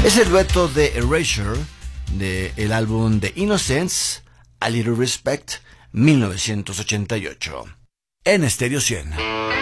Es el dueto de Erasure del álbum The Innocents, A Little Respect, 1988, en Stereo 100.